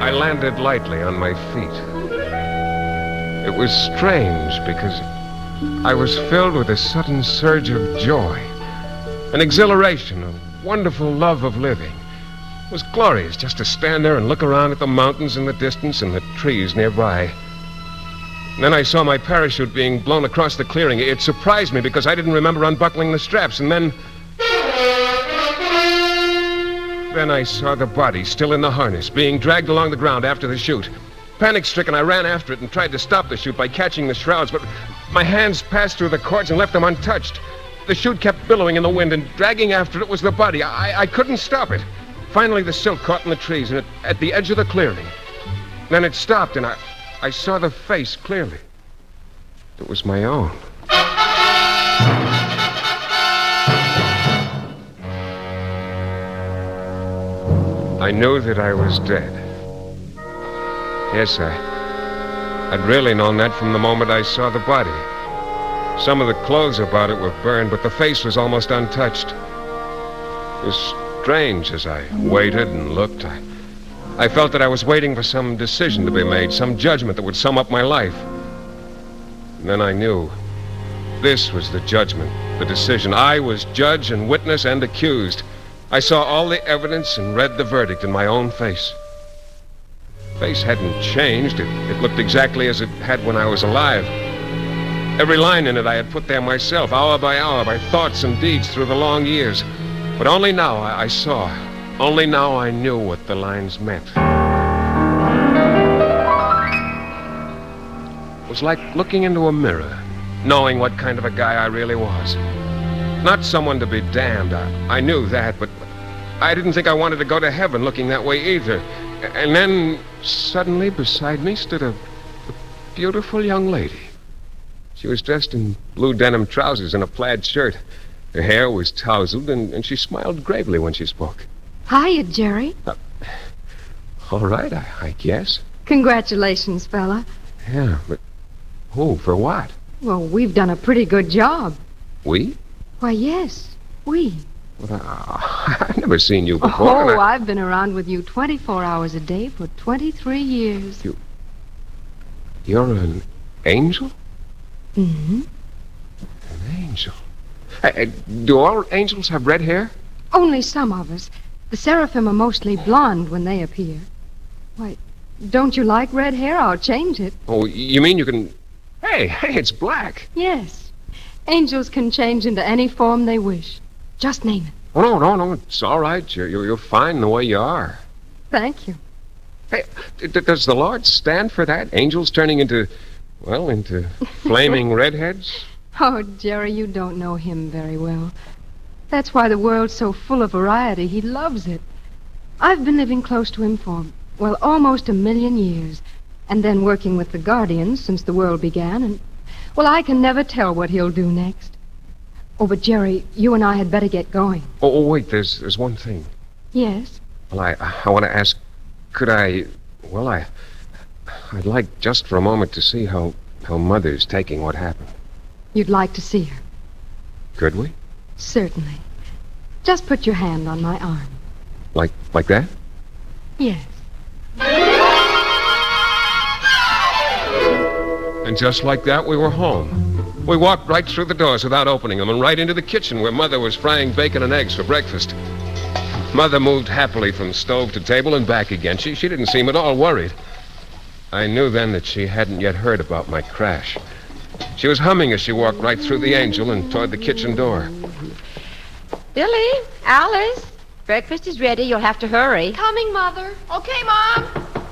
I landed lightly on my feet. It was strange because I was filled with a sudden surge of joy, an exhilaration, a wonderful love of living. It was glorious just to stand there and look around at the mountains in the distance and the trees nearby. And then I saw my parachute being blown across the clearing. It surprised me because I didn't remember unbuckling the straps. And then I saw the body still in the harness, being dragged along the ground after the chute. Panic-stricken, I ran after it and tried to stop the chute by catching the shrouds, but my hands passed through the cords and left them untouched. The chute kept billowing in the wind, and dragging after it was the body. I couldn't stop it. Finally, the silk caught in the trees and at the edge of the clearing. Then it stopped, and I saw the face clearly. It was my own. I knew that I was dead. Yes, I'd really known that from the moment I saw the body. Some of the clothes about it were burned, but the face was almost untouched. It was strange as I waited and looked. I felt that I was waiting for some decision to be made, some judgment that would sum up my life. And then I knew. This was the judgment, the decision. I was judge and witness and accused. I saw all the evidence and read the verdict in my own face. The face hadn't changed. It looked exactly as it had when I was alive. Every line in it I had put there myself, hour by hour, by thoughts and deeds through the long years. But only now I saw. Only now I knew what the lines meant. It was like looking into a mirror, knowing what kind of a guy I really was. Not someone to be damned. I knew that, but I didn't think I wanted to go to heaven looking that way either. And then, suddenly, beside me stood a beautiful young lady. She was dressed in blue denim trousers and a plaid shirt. Her hair was tousled, and she smiled gravely when she spoke. Hiya, Jerry. All right, I guess. Congratulations, fella. Yeah, but who, for what? Well, we've done a pretty good job. We? Why, yes, we. Well, I've never seen you before. Oh, I've been around with you 24 hours a day for 23 years. You're an angel? Mm-hmm. An angel. Do all angels have red hair? Only some of us. The seraphim are mostly blonde when they appear. Why, don't you like red hair? I'll change it. Oh, you mean you can... Hey, it's black. Yes. Angels can change into any form they wish. Just name it. Oh, no, it's all right. You're fine the way you are. Thank you. Hey, does the Lord stand for that? Angels turning into flaming redheads? Oh, Jerry, you don't know him very well. That's why the world's so full of variety. He loves it. I've been living close to him for, well, almost 1,000,000 years. And then working with the Guardians since the world began. And, well, I can never tell what he'll do next. Oh, but Jerry, you and I had better get going. Oh, wait, there's one thing. Yes? Well, I want to ask, could I... Well, I'd like just for a moment to see how Mother's taking what happened. You'd like to see her? Could we? Certainly. Just put your hand on my arm. Like that? Yes. And just like that, we were home. We walked right through the doors without opening them and right into the kitchen where Mother was frying bacon and eggs for breakfast. Mother moved happily from stove to table and back again. She didn't seem at all worried. I knew then that she hadn't yet heard about my crash. She was humming as she walked right through the Angel and toward the kitchen door. Billy, Alice, breakfast is ready. You'll have to hurry. Coming, Mother. Okay, Mom.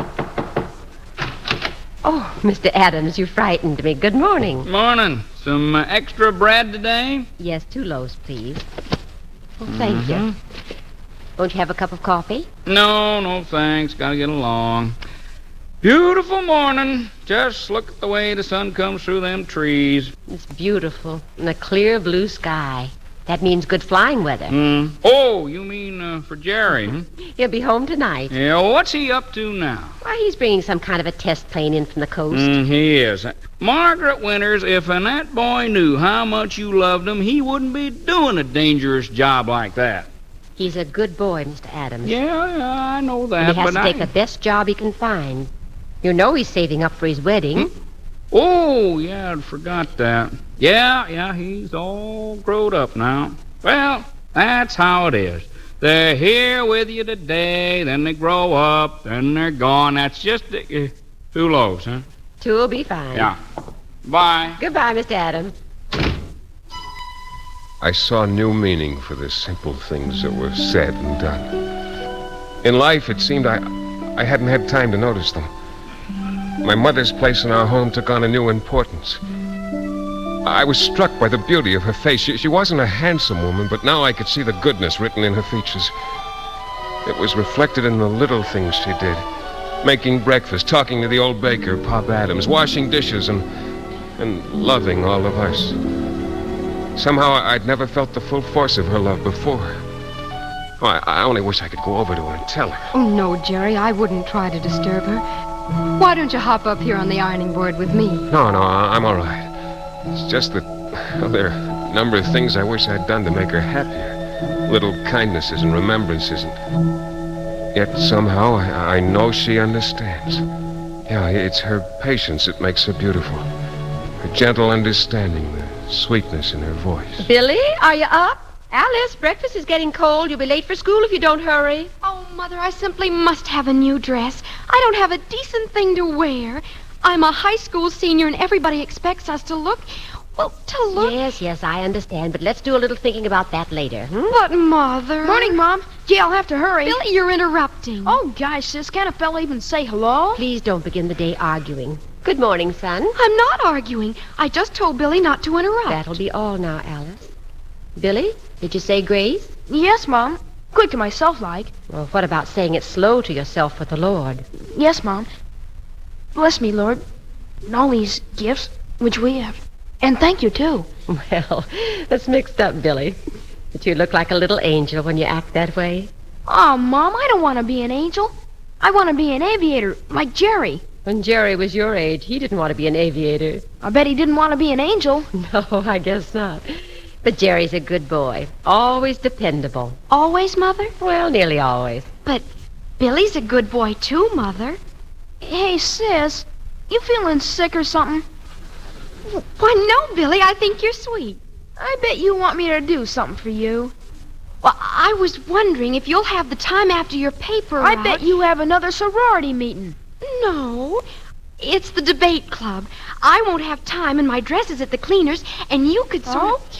Oh, Mr. Adams, you frightened me. Good morning. Morning. Some extra bread today? Yes, 2 loaves, please. Well, thank you. Won't you have a cup of coffee? No, thanks. Gotta get along. Beautiful morning. Just look at the way the sun comes through them trees. It's beautiful. And a clear blue sky. That means good flying weather. Oh, you mean for Jerry? He'll be home tonight. Yeah, well, what's he up to now? Why, he's bringing some kind of a test plane in from the coast. He is. Margaret Winters, if that boy knew how much you loved him, he wouldn't be doing a dangerous job like that. He's a good boy, Mr. Adams. Yeah, I know And that, he has but to take the best job he can find. You know he's saving up for his wedding. Oh, yeah, I forgot that. Yeah, he's all grown up now. Well, that's how it is. They're here with you today, then they grow up, then they're gone. That's just 2 loaves, huh? 2 will be fine. Yeah. Bye. Goodbye, Mr. Adams. I saw new meaning for the simple things that were said and done. In life, it seemed I hadn't had time to notice them. My mother's place in our home took on a new importance. I was struck by the beauty of her face. She wasn't a handsome woman, but now I could see the goodness written in her features. It was reflected in the little things she did. Making breakfast, talking to the old baker, Pop Adams, washing dishes, and loving all of us. Somehow I'd never felt the full force of her love before. Oh, I only wish I could go over to her and tell her. Oh, no, Jerry, I wouldn't try to disturb her. Why don't you hop up here on the ironing board with me? No, I'm all right. It's just that, well, there are a number of things I wish I'd done to make her happier. Little kindnesses and remembrances. And yet somehow I know she understands. Yeah, it's her patience that makes her beautiful. Her gentle understanding, the sweetness in her voice. Billy, are you up? Alice, breakfast is getting cold. You'll be late for school if you don't hurry. Oh, Mother, I simply must have a new dress. I don't have a decent thing to wear. I'm a high school senior and everybody expects us to look... Well, to look... Yes, I understand, but let's do a little thinking about that later. But, Mother... Morning, Mom. Gee, I'll have to hurry. Billy, you're interrupting. Oh, gosh, sis, can't a fella even say hello? Please don't begin the day arguing. Good morning, son. I'm not arguing. I just told Billy not to interrupt. That'll be all now, Alice. Billy, did you say grace? Yes, Mom. Quick to myself, like. Well, what about saying it slow to yourself for the Lord? Yes, Mom. Bless me, Lord, and all these gifts which we have. And thank you, too. Well, that's mixed up, Billy. But you look like a little angel when you act that way. Oh, Mom, I don't want to be an angel. I want to be an aviator, like Jerry. When Jerry was your age, he didn't want to be an aviator. I bet he didn't want to be an angel. No, I guess not. But Jerry's a good boy. Always dependable. Always, Mother? Well, nearly always. But Billy's a good boy, too, Mother. Hey, sis, you feeling sick or something? Why, no, Billy, I think you're sweet. I bet you want me to do something for you. Well, I was wondering if you'll have the time after your paper I route. bet you have another sorority meeting. No, it's the debate club. I won't have time, and my dress is at the cleaners, and you could sort of...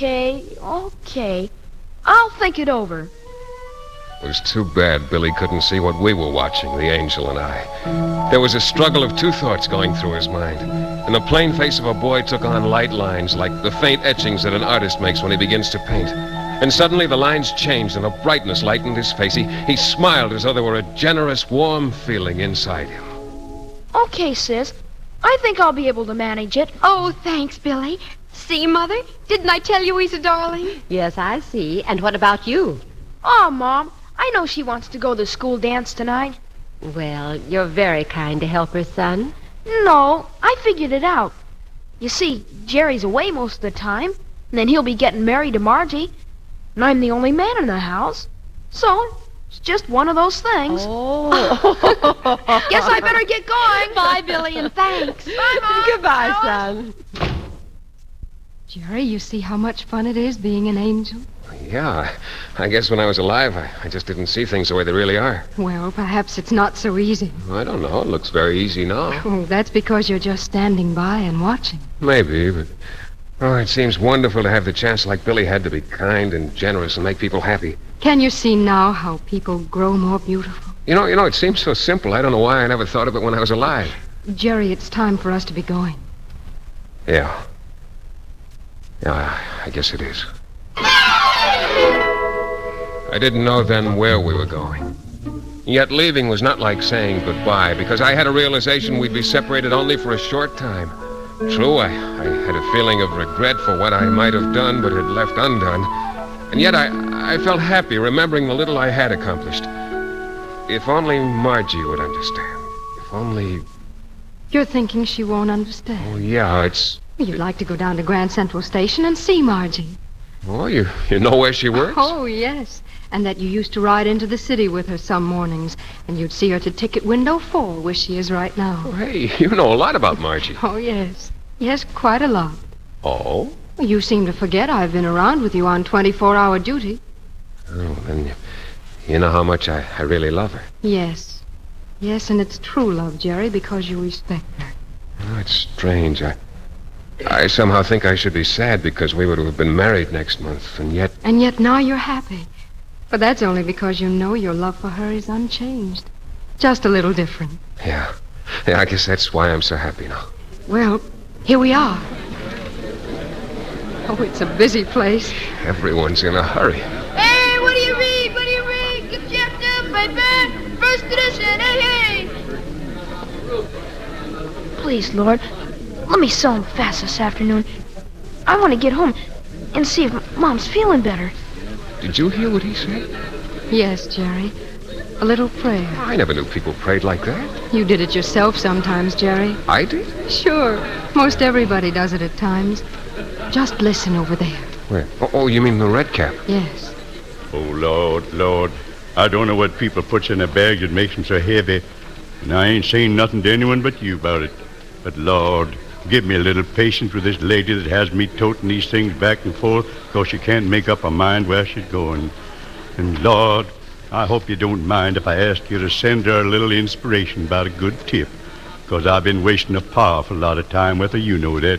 Okay. I'll think it over. It was too bad Billy couldn't see what we were watching, the angel and I. There was a struggle of two thoughts going through his mind, and the plain face of a boy took on light lines like the faint etchings that an artist makes when he begins to paint. And suddenly the lines changed and a brightness lightened his face. He smiled as though there were a generous, warm feeling inside him. Okay, sis. I think I'll be able to manage it. Oh, thanks, Billy. See, Mother? Didn't I tell you he's a darling? Yes, I see. And what about you? Oh, Mom, I know she wants to go to the school dance tonight. Well, you're very kind to help her, son. No, I figured it out. You see, Jerry's away most of the time, and then he'll be getting married to Margie, and I'm the only man in the house. So, it's just one of those things. Oh. Guess I better get going. Bye, Billy, and thanks. Bye, Mom. Goodbye, Alice. son. Jerry, you see how much fun it is being an angel? Yeah, I guess when I was alive, I just didn't see things the way they really are. Well, perhaps it's not so easy. I don't know. It looks very easy now. Oh, that's because you're just standing by and watching. Maybe, but... Oh, it seems wonderful to have the chance like Billy had to be kind and generous and make people happy. Can you see now how people grow more beautiful? You know, it seems so simple. I don't know why I never thought of it when I was alive. Jerry, it's time for us to be going. Yeah. Yeah, I guess it is. I didn't know then where we were going. Yet leaving was not like saying goodbye, because I had a realization we'd be separated only for a short time. True, I had a feeling of regret for what I might have done but had left undone. And yet I felt happy remembering the little I had accomplished. If only Margie would understand. If only... You're thinking she won't understand. Oh, yeah, it's... You'd like to go down to Grand Central Station and see Margie. Oh, you know where she works? Oh, yes. and that you used to ride into the city with her some mornings, and you'd see her to ticket window 4, where she is right now. Oh, hey, you know a lot about Margie. Oh, yes. Yes, quite a lot. Oh? Well, you seem to forget I've been around with you on 24-hour duty. Oh, then you know how much I really love her. Yes. Yes, and it's true love, Jerry, because you respect her. Oh, it's strange. I somehow think I should be sad because we were to have been married next month, and yet... And yet now you're happy. But that's only because you know your love for her is unchanged. Just a little different. Yeah, I guess that's why I'm so happy now. Well, here we are. Oh, it's a busy place. Everyone's in a hurry. Hey, what do you read? What do you read? Get chapter, paper, first edition, hey, hey! Please, Lord, let me sell them fast this afternoon. I want to get home and see if Mom's feeling better. Did you hear what he said? Yes, Jerry. A little prayer. I never knew people prayed like that. You did it yourself sometimes, Jerry. I did? Sure. Most everybody does it at times. Just listen over there. Where? Oh, you mean the red cap? Yes. Oh, Lord, Lord. I don't know what people puts in a bag that makes them so heavy. And I ain't saying nothing to anyone but you about it. But, Lord, give me a little patience with this lady that has me toting these things back and forth because she can't make up her mind where she's going. And, Lord, I hope you don't mind if I ask you to send her a little inspiration about a good tip. Because I've been wasting a powerful lot of time with her, you know that.